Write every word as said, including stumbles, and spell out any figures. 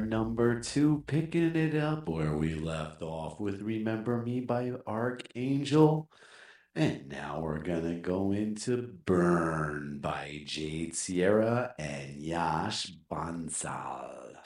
number two, picking it up where we left off with Remember Me by Archangel. And now we're gonna go into Burn by Jade Sierra and Yash Bansal.